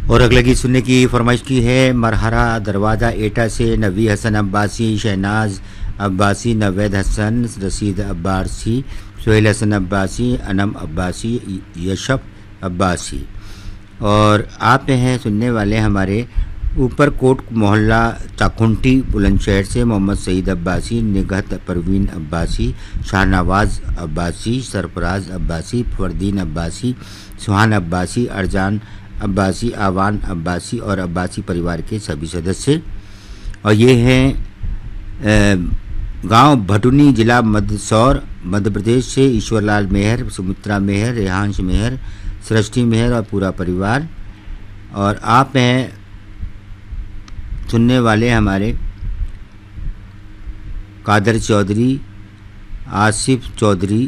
और अगले गीत सुनने की फरमाइश की है मरहरा दरवाज़ा एटा से नवी हसन अब्बासी, शहनाज अब्बासी, नवेद हसन, रशीद अब्बासी, सोहेल हसन अब्बासी, अनम अब्बासी, यशफ अब्बासी। और आप हैं सुनने वाले हमारे ऊपर कोट मोहल्ला चाकुंटी बुलंदशहर से मोहम्मद सईद अब्बासी, निगहत परवीन अब्बासी, शाहनवाज अब्बासी, सरफराज अब्बासी, फरदीन अब्बासी, सुहान अब्बासी, अरजान अब्बासी, आवान अब्बासी और अब्बासी परिवार के सभी सदस्य। और ये हैं गांव भटुनी, जिला मंदसौर, मध्य प्रदेश से ईश्वरलाल मेहर, सुमित्रा मेहर, रेहांश मेहर, सृष्टि मेहर और पूरा परिवार। और आप हैं सुनने वाले हमारे कादर चौधरी, आसिफ चौधरी,